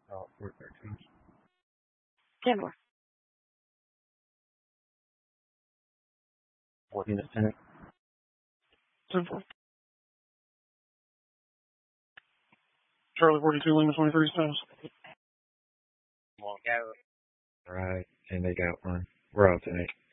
Oh, 413. Kenmore. 14 to 10. 10-4. Charlie 42, Lima 23 status. Won't go. All right, and they got one. We're out tonight.